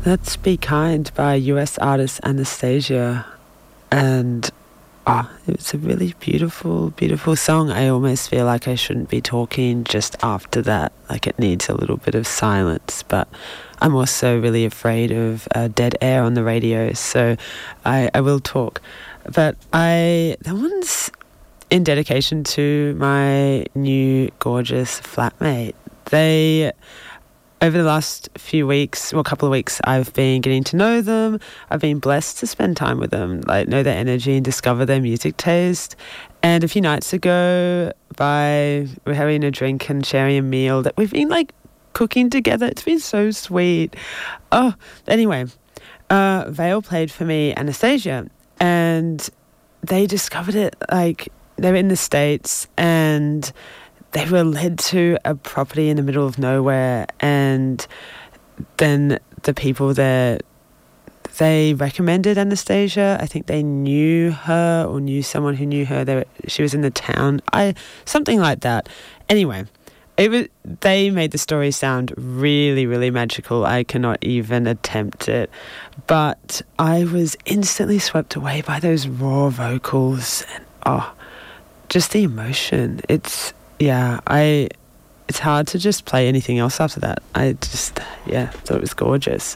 Let's Be Kind by US artist Anastasia. And it's a really beautiful, beautiful song. I almost feel like I shouldn't be talking just after that. Like it needs a little bit of silence. But I'm also really afraid of dead air on the radio. So I will talk. But that one's in dedication to my new gorgeous flatmate. Over the last couple of weeks, I've been getting to know them. I've been blessed to spend time with them, like know their energy and discover their music taste. And a few nights ago, we're having a drink and sharing a meal that we've been like cooking together. It's been so sweet. Oh, anyway, Vale played for me Anastasia, and they discovered it like they were in the States and they were led to a property in the middle of nowhere, and then the people there, they recommended Anastasia. I think they knew her or knew someone who knew her. She was in the town. Something like that. Anyway, they made the story sound really, really magical. I cannot even attempt it. But I was instantly swept away by those raw vocals and just the emotion. It's hard to just play anything else after that. I just, thought it was gorgeous.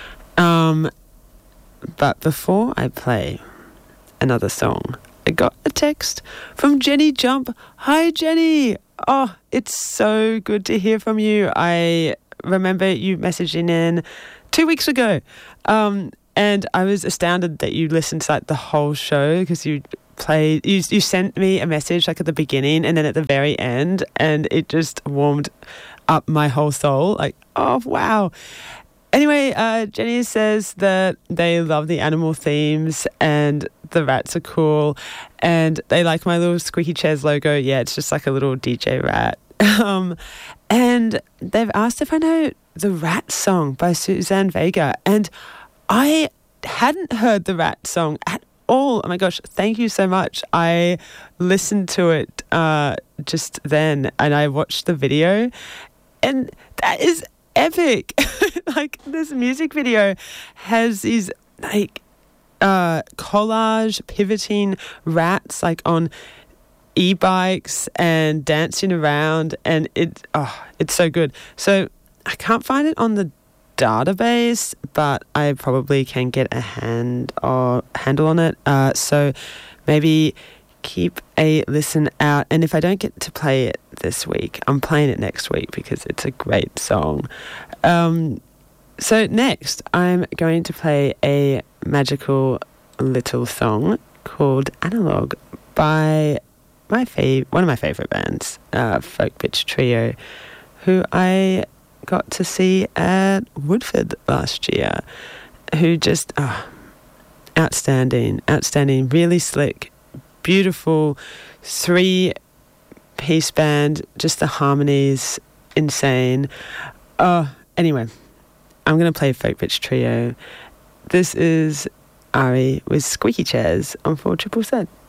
But before I play another song, I got a text from Jenny Jump. Hi, Jenny. Oh, it's so good to hear from you. I remember you messaging in 2 weeks ago. And I was astounded that you listened to like the whole show because you sent me a message like at the beginning and then at the very end, and it just warmed up my whole soul. Like, oh wow. Anyway, Jenny says that they love the animal themes and the rats are cool, and they like my little Squeaky Chairs logo. Yeah, it's just like a little DJ rat. And they've asked if I know the Rat song by Suzanne Vega, and I hadn't heard the Rat song at all. Oh my gosh, thank you so much. I listened to it just then, and I watched the video, and that is epic. Like, this music video has these like collage pivoting rats like on e-bikes and dancing around, and it's so good. So I can't find it on the database, but I probably can get a handle on it. So maybe keep a listen out. And if I don't get to play it this week, I'm playing it next week because it's a great song. So next, I'm going to play a magical little song called Analog by one of my favourite bands, Folk Bitch Trio, who I got to see at Woodford last year, who just outstanding, really slick, beautiful 3-piece band, just the harmonies insane. Anyway, I'm going to play Folk Bitch Trio. This is Ari with Squeaky Chairs on 4ZZZ.